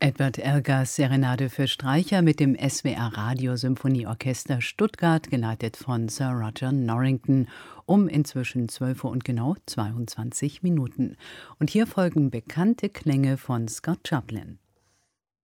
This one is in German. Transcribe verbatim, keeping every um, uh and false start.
Edward Elgars Serenade für Streicher mit dem S W R Radiosymphonieorchester Stuttgart, geleitet von Sir Roger Norrington, um inzwischen zwölf Uhr und genau zweiundzwanzig Minuten. Und hier folgen bekannte Klänge von Scott Joplin.